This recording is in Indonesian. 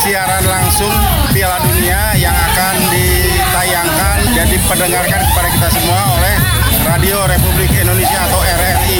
siaran langsung Piala Dunia yang akan ditayangkan dan diperdengarkan kepada kita semua oleh Radio Republik Indonesia atau RRI.